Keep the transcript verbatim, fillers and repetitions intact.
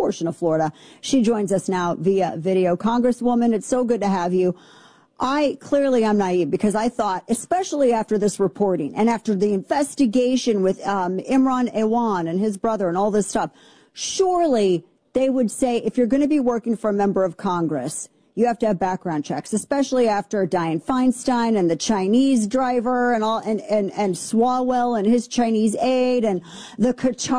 portion of Florida. She joins us now via video. Congresswoman, it's so good to have you. I clearly I'm naive because I thought, especially after this reporting and after the investigation with um, Imran Awan and his brother and all this stuff, surely they would say if you're going to be working for a member of Congress, you have to have background checks, especially after Dianne Feinstein and the Chinese driver and all and, and, and Swalwell and his Chinese aide and the Qatar